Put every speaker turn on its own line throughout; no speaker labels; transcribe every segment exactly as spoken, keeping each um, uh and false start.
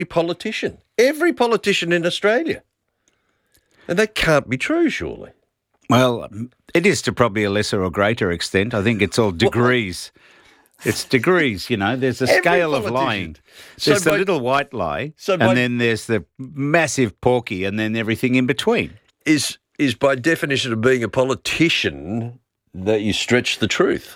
politician. Every politician in Australia. And that can't be true, surely.
Well, it is to probably a lesser or greater extent. I think it's all degrees. It's degrees, you know. There's a
Every
scale of
politician.
lying.
So
There's
by-
the little white lie,
so
and
by-
then there's the massive porky, and then everything in between.
Is is by definition of being a politician that you stretch the truth.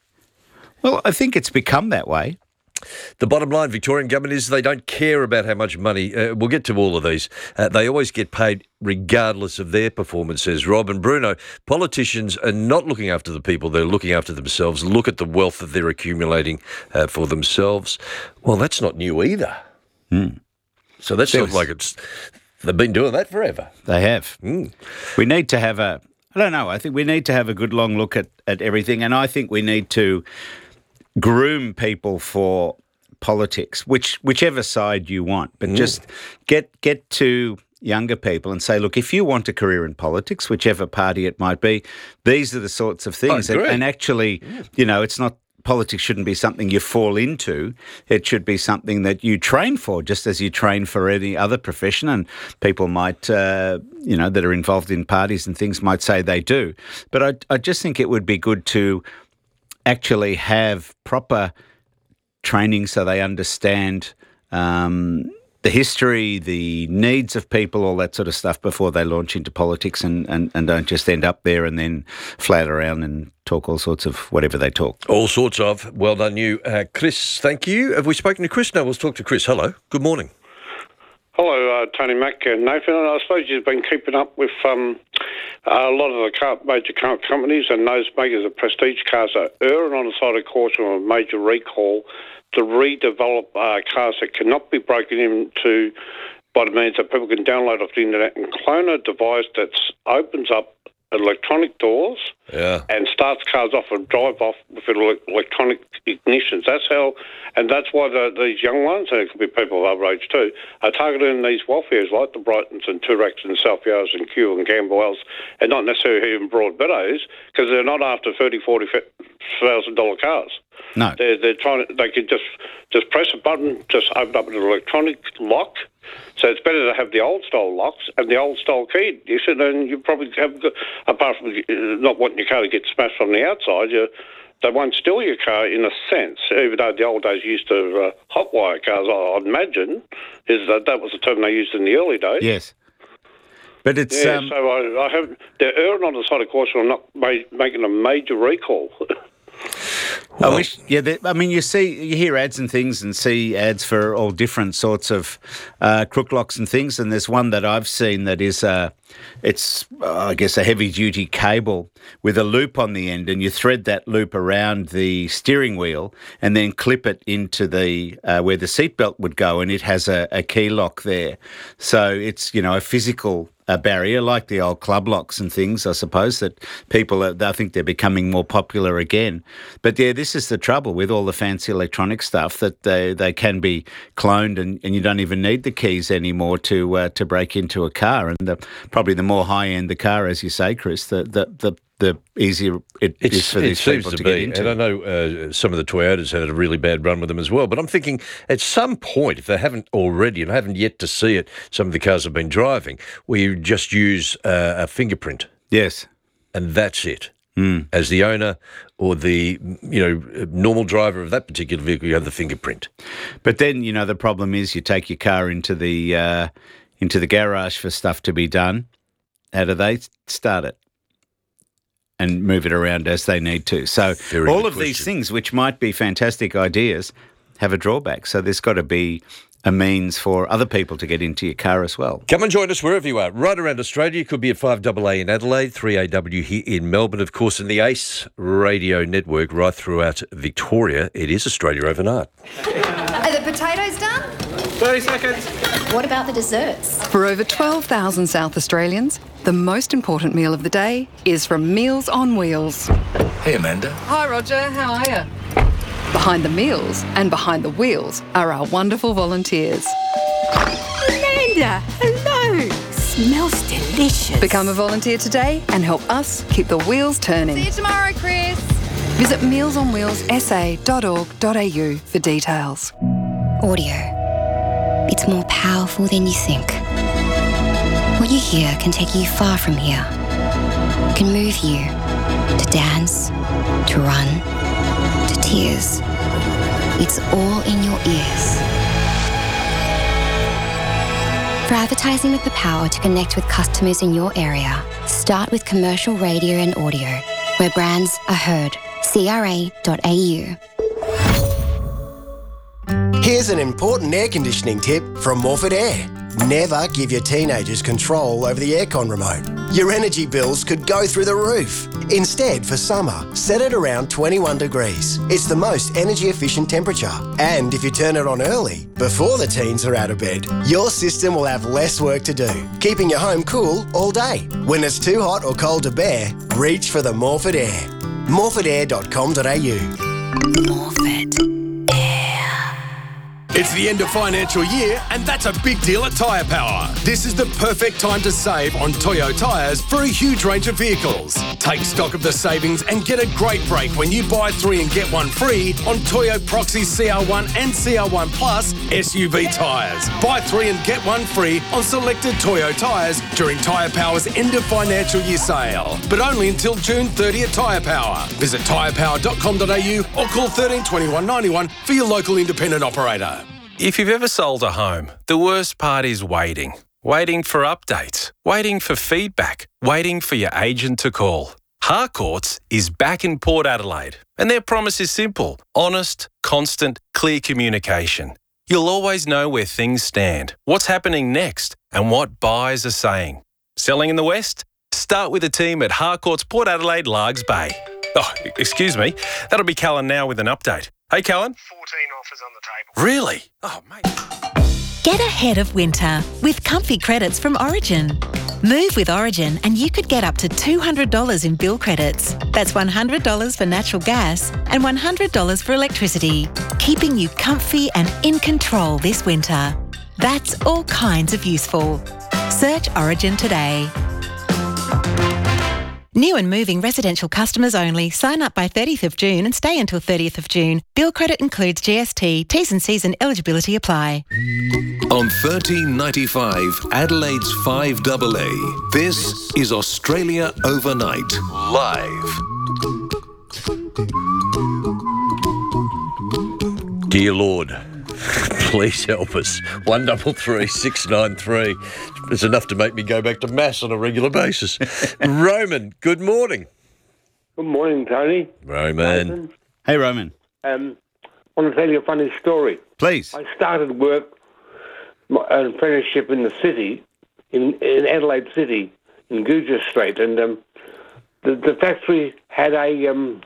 Well, I think it's become that way.
The bottom line, Victorian government, is they don't care about how much money. Uh, we'll get to all of these. Uh, they always get paid regardless of their performance, says Rob. And Bruno, politicians are not looking after the people. They're looking after themselves. Look at the wealth that they're accumulating uh, for themselves. Well, that's not new either.
Mm.
So that's
There
not
was-
like it's... They've been doing that forever.
They have.
Mm.
We need to have a, I don't know, I think we need to have a good long look at, at everything. And I think we need to groom people for politics, which whichever side you want, but
Mm.
just get get to younger people and say, look, if you want a career in politics, whichever party it might be, these are the sorts of things. And,
agree.
and actually, you know, it's not, politics shouldn't be something you fall into. It should be something that you train for, just as you train for any other profession. And people might, uh, you know, that are involved in parties and things might say they do. But I, I just think it would be good to actually have proper training so they understand um, the history, the needs of people, all that sort of stuff before they launch into politics and, and, and don't just end up there and then flat around and talk all sorts of whatever they talk.
All sorts of. Well done, you. Uh, Chris, thank you. Have we spoken to Chris? No, we'll talk to Chris. Hello. Good morning.
Hello, uh, Tony Mack and Nathan. I suppose you've been keeping up with um, a lot of the car, major car companies and those makers of prestige cars are erring on the side of caution on a major recall to redevelop uh, cars that cannot be broken into by the means that people can download off the internet and clone a device that opens up electronic doors
Yeah.
and starts cars off and drive off with ele- electronic ignitions. That's how, and that's why the, these young ones, and it could be people of our age too, are targeting these welfares like the Brightons and Tureks and South Yarras and Kew and Camberwells, and not necessarily even Broadmeadows, because they're not after thirty, forty thousand dollar cars.
No.
They're, they're trying to, they could just, just press a button, just open up an electronic lock. So it's better to have the old style locks and the old style key. You said, and you probably have, apart from not wanting your car to get smashed from the outside, you, they won't steal your car in a sense, even though the old days used to uh, hotwire cars, I, I'd imagine, is that that was the term they used in the early days.
Yes. But it's...
Yeah,
um,
so I, I have, they're erring on the side of caution on not ma- making a major recall.
I wish, yeah. The, I mean, you see, you hear ads and things, and see ads for all different sorts of uh, crook locks and things. And there's one that I've seen that is, uh, it's uh, I guess a heavy duty cable with a loop on the end, and you thread that loop around the steering wheel, and then clip it into the uh, where the seatbelt would go, and it has a, a key lock there. So it's, you know, a physical a barrier like the old club locks and things, I suppose, that people, are, I think they're becoming more popular again. But yeah, this is the trouble with all the fancy electronic stuff, that they, they can be cloned and, and you don't even need the keys anymore to uh, to break into a car. And the, probably the more high-end the car, as you say, Chris, the the, the the easier it
It's,
is for
it
these
seems
people
to,
to,
be,
get into.
and I know uh, some of the Toyotas had a really bad run with them as well. But I'm thinking, at some point, if they haven't already, and I haven't yet to see it, some of the cars I've been driving, where you just use uh, a fingerprint,
Yes.
and that's it.
Mm.
As the owner or the you know normal driver of that particular vehicle, you have the fingerprint.
But then, you know, the problem is you take your car into the uh, into the garage for stuff to be done. How do they start it? And move it around as they need to. So
Very
all
good
of these
question.
things, which might be fantastic ideas, have a drawback. So there's got to be a means for other people to get into your car as well.
Come and join us wherever you are, right around Australia. You could be at five A A in Adelaide, three A W here in Melbourne, of course, in the ACE radio network right throughout Victoria. It is Australia Overnight.
Are the potatoes done?
thirty seconds.
What about the desserts?
For over twelve thousand South Australians, the most important meal of the day is from Meals on Wheels.
Hey, Amanda.
Hi, Roger. How are you? Behind the meals and behind the wheels are our wonderful volunteers.
Amanda, hello. Smells delicious.
Become a volunteer today and help us keep the wheels turning.
See you tomorrow, Chris.
Visit meals on wheels s a dot org dot a u for details.
Audio.
It's more powerful than you think. What you hear can take you far from here. Can move you to dance, to run, to tears. It's all in your ears. For advertising with the power to connect with customers in your area, start with commercial radio and audio, where brands are heard. C R A dot A U.
Here's an important air conditioning tip from Morford Air. Never give your teenagers control over the aircon remote. Your energy bills could go through the roof. Instead, for summer, set it around twenty-one degrees. It's the most energy efficient temperature. And if you turn it on early, before the teens are out of bed, your system will have less work to do, keeping your home cool all day. When it's too hot or cold to bear, reach for the Morford Air. morford air dot com dot a u.
Morford Air.
It's the end of financial year, and that's a big deal at Tyre Power. This is the perfect time to save on Toyo tyres for a huge range of vehicles. Take stock of the savings and get a great break when you buy three and get one free on Toyo Proxy C R one and C R one Plus S U V tyres. Buy three and get one free on selected Toyo tyres during Tyre Power's end of financial year sale. But only until June thirtieth at Tyre Power. Visit tyre power dot com dot a u or call thirteen twenty-one ninety-one for your local independent operator.
If you've ever sold a home, the worst part is waiting. Waiting for updates, waiting for feedback, waiting for your agent to call. Harcourts is back in Port Adelaide, and their promise is simple: honest, constant, clear communication. You'll always know where things stand, what's happening next, and what buyers are saying. Selling in the West? Start with the team at Harcourts Port Adelaide, Largs Bay. Oh, excuse me. That'll be Callan now with an update. Hey, Callan.
fourteen offers on the table.
Really? Oh, mate.
Get ahead of winter with comfy credits from Origin. Move with Origin and you could get up to two hundred dollars in bill credits. That's one hundred dollars for natural gas and one hundred dollars for electricity, keeping you comfy and in control this winter. That's all kinds of useful. Search Origin today. New and moving residential customers only. Sign up by thirtieth of June and stay until thirtieth of June. Bill credit includes G S T. T's and C's and eligibility apply.
On thirteen ninety-five, Adelaide's five A A, this is Australia Overnight, live.
Dear Lord, please help us. One double three six nine three. It's enough to make me go back to mass on a regular basis. Roman, good morning.
Good morning, Tony.
Roman.
Nathan.
Hey, Roman.
Um, I want to tell you a funny story.
Please.
I started work, my an apprenticeship in the city, in, in Adelaide City, in Guja Street, and um, the, the factory had a um,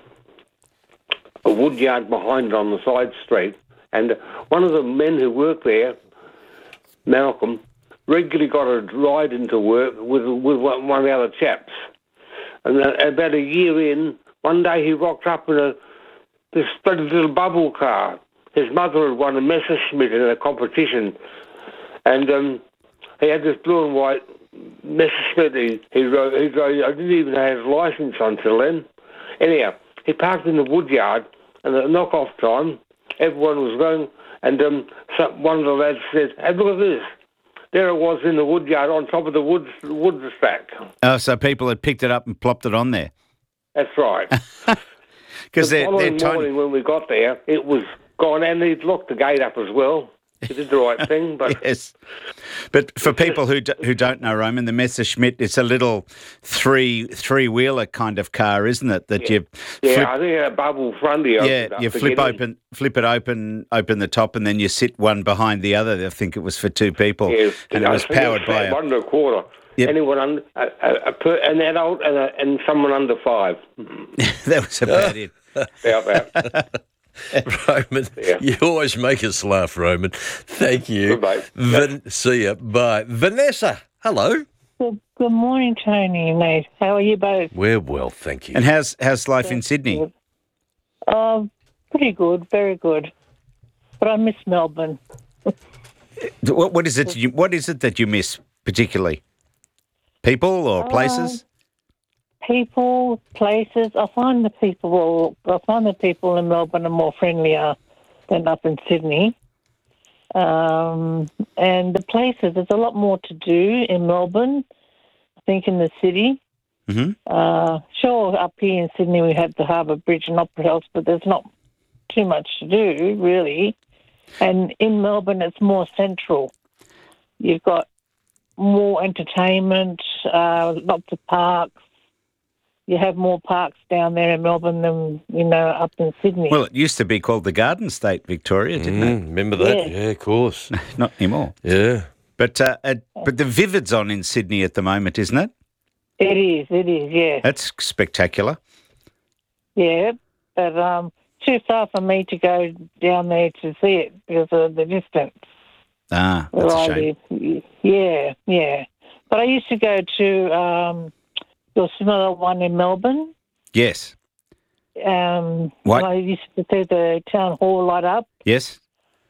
a wood yard behind it on the side street, and one of the men who worked there, Malcolm, regularly got a ride into work with with one of the other chaps. And uh, about a year in, one day he rocked up in a this bloody little bubble car. His mother had won a Messerschmitt in a competition, and um, he had this blue and white Messerschmitt. He, he rode. He rode. I didn't even have his licence until then. Anyhow, he parked in the wood yard, and at knock-off time, everyone was going, and um, some, one of the lads said, "Hey, look at this." There it was in the wood yard on top of the wood, wood stack.
Oh, so people had picked it up and plopped it on there.
That's right.
Because
the
they're,
following
they're tiny.
morning when we got there, it was gone, and he'd locked the gate up as well. He did the right thing, but
yes. But for people who do, who don't know, Roman, the Messerschmitt, it's a little three three wheeler kind of car, isn't it? That
yeah.
you
yeah,
flip,
I think a bubble fronty.
yeah, you flip open, flip it open, open the top, and then you sit one behind the other. I think it was for two people,
yeah,
and it was powered by a,
one and a quarter.
Yep.
Anyone under a, a, a per, an adult and, a, and someone under five.
That was about it.
About that.
Roman,
yeah.
you always make us laugh, Roman. Thank you.
Good, mate.
Van- see ya. Bye. Vanessa, hello.
Good, good morning, Tony and Nate. How are you both?
We're well, thank you.
And how's how's life in Sydney?
Good. Uh, pretty good, very good. But I miss Melbourne.
What what is it? You, what is it that you miss particularly? People or places?
Uh, people, places. I find the people. I find the people in Melbourne are more friendlier than up in Sydney. Um, and the places, there's a lot more to do in Melbourne, I think, in the city.
Mm-hmm.
Uh, sure, up here in Sydney we have the Harbour Bridge and Opera House, but there's not too much to do, really. And in Melbourne, it's more central. You've got more entertainment, uh, lots of parks. You have more parks down there in Melbourne than, you know, up in Sydney.
Well, it used to be called the Garden State, Victoria, didn't
Mm,
it?
remember that?
Yeah.
Yeah, of course.
Not anymore.
Yeah.
But uh, uh, but the Vivid's on in Sydney at the moment, isn't it?
It is, it is, yeah.
That's spectacular.
Yeah, but um, too far for me to go down there to see it because of the distance.
Ah,
where
that's a
I
shame.
live. Yeah, yeah. But I used to go to um, the similar one in Melbourne.
Yes.
Um,
What?
I used to see the town hall light up
Yes.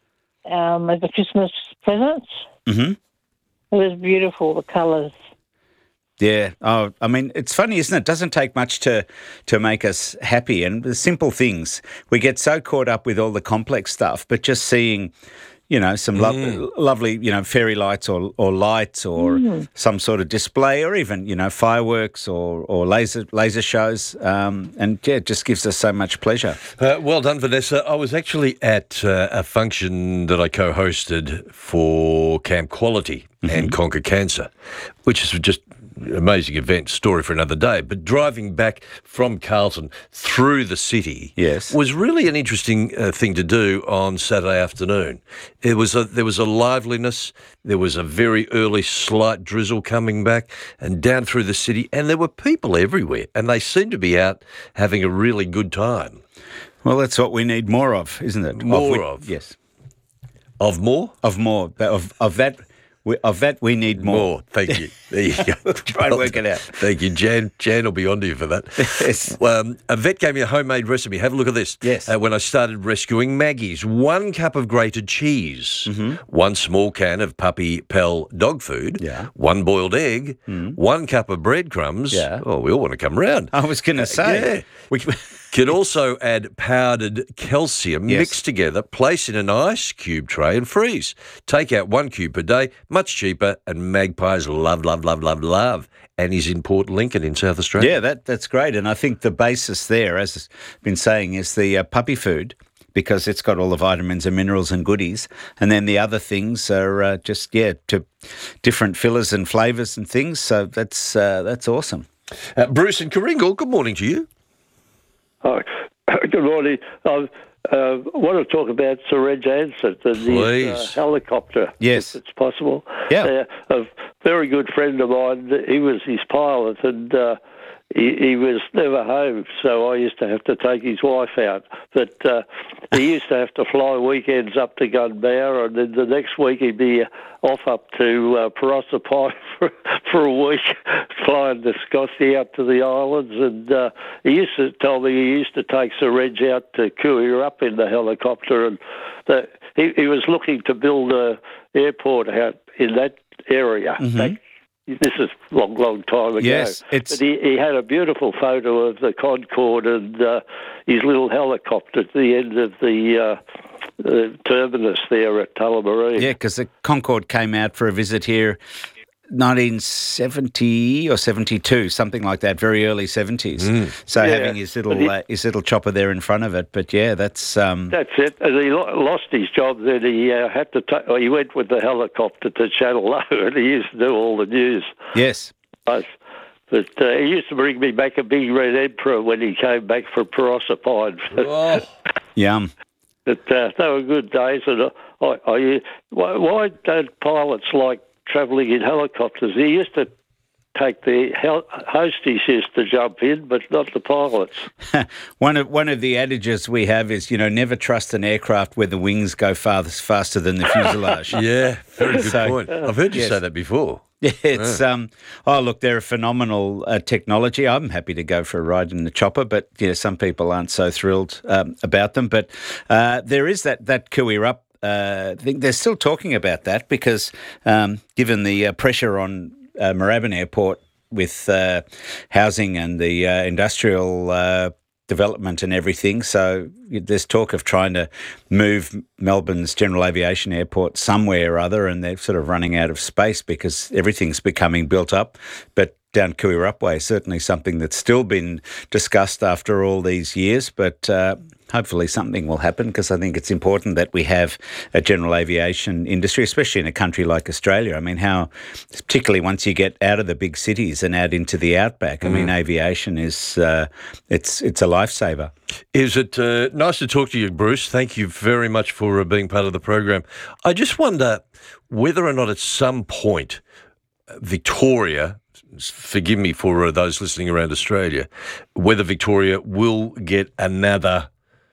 um, as a Christmas present.
Mm-hmm.
It was beautiful, the colours.
Yeah. Oh, I mean, it's funny, isn't it? It doesn't take much to to make us happy, and the simple things. We get so caught up with all the complex stuff, but just seeing, you know, some lo- lovely, you know, fairy lights or or lights or
Mm.
some sort of display, or even, you know, fireworks or or laser laser shows, um, and yeah, it just gives us so much pleasure.
Uh, well done, Vanessa. I was actually at uh, a function that I co-hosted for Camp Quality and Conquer Cancer, which is just an amazing event, story for another day. But driving back from Carlton through the city
Yes.
was really an interesting uh, thing to do on Saturday afternoon. It was a, there was a liveliness, there was a very early slight drizzle coming back and down through the city, and there were people everywhere, and they seemed to be out having a really good time.
Well, that's what we need more of, isn't it?
More
we-
of?
Yes.
Of more?
Of more. Of of that. We, of that, we need more.
More. Thank you. There you go.
Try and work it out.
Thank you. Jan Jan will be on to you for that.
Yes.
Um, a vet gave me a homemade recipe. Have a look at this.
Yes.
Uh, when I started rescuing Maggie's, one cup of grated cheese, one small can of Puppy Pell dog food,
Yeah.
one boiled egg, one cup of breadcrumbs.
Yeah.
Oh, we all want to come round.
I was going to say.
yeah.
We,
Can also add powdered calcium
Yes.
mixed together, place in an ice cube tray and freeze. Take out one cube per day, much cheaper, and Magpies love, love, love, love, love. And he's in Port Lincoln in South Australia.
yeah, that that's great. And I think the basis there, as I've been saying, is the uh, puppy food, because it's got all the vitamins and minerals and goodies. And then the other things are uh, just, yeah, to different fillers and flavours and things. So that's uh, that's awesome.
Uh, Bruce and Coringal, good morning to you.
Oh, good morning. I uh, want to talk about Sir Reg Ansett and his uh,
Please.
helicopter,
Yes.
if it's possible.
Yeah.
Uh, a very good friend of mine, he was his pilot, and uh, he, he was never home, so I used to have to take his wife out. But uh, he used to have to fly weekends up to Gunbower, and then the next week he'd be off up to uh, Barossa Pine for, for a week, flying to Scotty out to the islands. And uh, he used to tell me he used to take Sir Reg out to Cooey-up in the helicopter, and that he, he was looking to build a airport out in that area. Back, this is a long, long time ago.
Yes, it's-
But he, he had a beautiful photo of the Concorde and uh, his little helicopter at the end of the uh, uh, terminus there at Tullamarine.
Yeah, because the Concorde came out for a visit here nineteen seventy or seventy-two, something like that, very early seventies. So
Yeah,
having his
but
little
he-
uh, his little chopper there in front of it. But yeah, that's um,
That's it. And he lo- lost his job. Then he uh, had to. Ta- well, he went with the helicopter to Channel O, and he used to do all the news.
yes.
But but, uh, he used to bring me back a big red emperor when he came back from Barossa Pine.
Oh.
Yum.
But uh, they were good days. And I, I, why, why don't pilots like travelling in helicopters? He used to take the hel- hosties used to jump in, but not the pilots.
one of one of the adages we have is, you know, never trust an aircraft where the wings go farthest faster than the fuselage.
Yeah, very good
So-
point. I've heard you
Yes.
say that before.
Yeah, it's um. Oh, look, they're a phenomenal uh, technology. I'm happy to go for a ride in the chopper, but you know, some people aren't so thrilled um, about them. But uh, there is that that Cooey-up uh, thing. They're still talking about that because um, given the uh, pressure on uh, Moorabbin Airport with uh, housing and the uh, industrial uh, development and everything. So there's talk of trying to move Melbourne's General Aviation Airport somewhere or other, and they're sort of running out of space because everything's becoming built up. But down Kooyarrup Way, certainly something that's still been discussed after all these years, but uh, hopefully something will happen, because I think it's important that we have a general aviation industry, especially in a country like Australia. I mean, how, particularly once you get out of the big cities and out into the outback, I mm. mean, aviation is, uh, it's it's a lifesaver.
Is it uh, nice to talk to you, Bruce? Thank you very much for uh, being part of the program. I just wonder whether or not at some point Victoria, forgive me for uh, those listening around Australia, whether Victoria will get another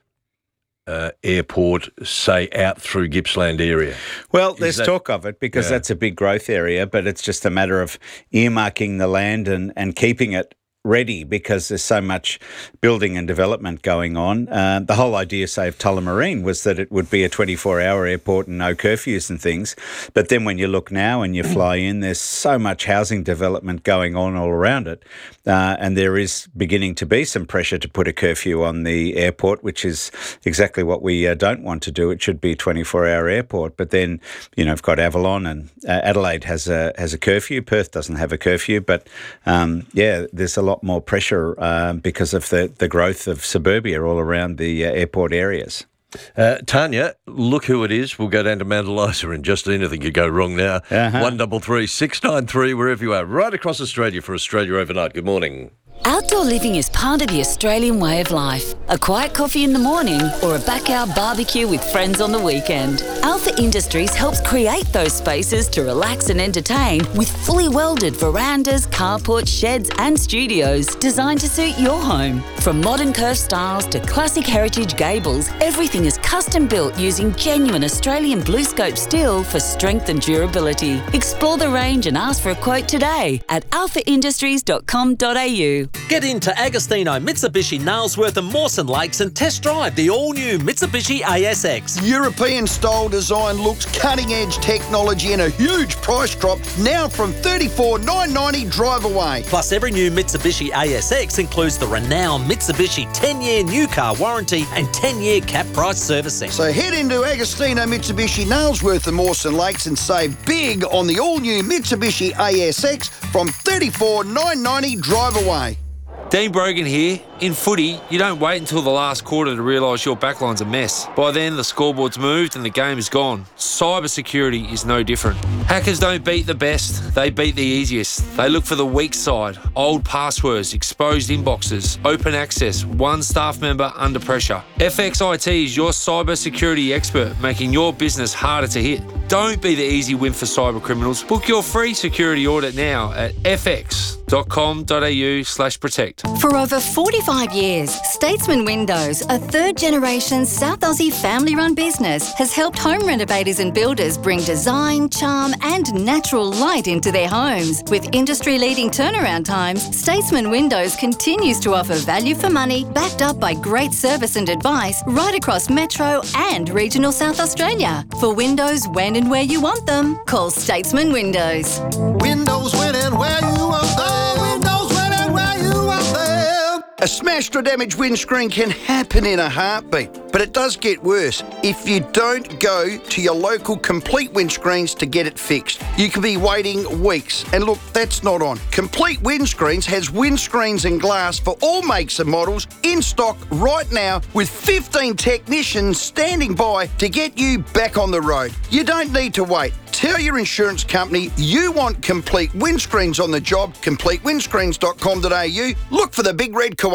uh, airport, say, out through Gippsland area.
Well, there's
that,
talk of it, because
yeah.
that's a big growth area, but it's just a matter of earmarking the land and, and keeping it ready, because there's so much building and development going on. Uh, the whole idea, say, of Tullamarine was that it would be a twenty-four hour airport and no curfews and things. But then when you look now and you fly in, there's so much housing development going on all around it. Uh, and there is beginning to be some pressure to put a curfew on the airport, which is exactly what we uh, don't want to do. It should be a twenty-four hour airport. But then, you know, I've got Avalon, and uh, Adelaide has a has a curfew. Perth doesn't have a curfew. But, um, yeah, there's a lot more pressure uh, because of the, the growth of suburbia all around the uh, airport areas.
Uh, Tanya, look who it is. We'll go down to Mount Eliza, and just anything could go wrong now.
Uh-huh.
one double three six nine three, wherever you are, right across Australia for Australia Overnight. Good morning.
Outdoor living is part of the Australian way of life. A quiet coffee in the morning or a backyard barbecue with friends on the weekend. Alpha Industries helps create those spaces to relax and entertain with fully welded verandas, carports, sheds and studios designed to suit your home. From modern curved styles to classic heritage gables, everything is custom built using genuine Australian blue scope steel for strength and durability. Explore the range and ask for a quote today at alpha industries dot com dot a u.
Get into Agostino, Mitsubishi, Nailsworth and Mawson Lakes and test drive the all-new Mitsubishi A S X.
European-style design looks, cutting-edge technology and a huge price drop, now from thirty-four thousand nine hundred ninety dollars drive away.
Plus, every new Mitsubishi A S X includes the renowned Mitsubishi ten year new car warranty and ten year cap price servicing.
So head into Agostino, Mitsubishi, Nailsworth and Mawson Lakes and save big on the all-new Mitsubishi A S X from thirty-four thousand nine hundred ninety dollars drive away.
Dean Brogan here. In footy, you don't wait until the last quarter to realise your backline's a mess. By then, the scoreboard's moved and the game is gone. Cyber security is no different. Hackers don't beat the best, they beat the easiest. They look for the weak side, old passwords, exposed inboxes, open access, one staff member under pressure. F X I T is your cyber security expert, making your business harder to hit. Don't be the easy win for cyber criminals. Book your free security audit now at f x dot com dot a u slash protect.
For over forty-five years, Statesman Windows, a third-generation South Aussie family-run business, has helped home renovators and builders bring design, charm and natural light into their homes. With industry-leading turnaround times, Statesman Windows continues to offer value for money, backed up by great service and advice right across Metro and regional South Australia. For windows when and where you want them, call Statesman Windows.
Windows when and where you want them. Windows when and where you want them. A smashed or damaged windscreen can happen in a heartbeat, but it does get worse if you don't go to your local Complete Windscreens to get it fixed. You could be waiting weeks, and look, that's not on. Complete Windscreens has windscreens and glass for all makes and models in stock right now, with fifteen technicians standing by to get you back on the road. You don't need to wait. Tell your insurance company you want Complete Windscreens on the job, complete windscreens dot com dot a u. Look for the big red koala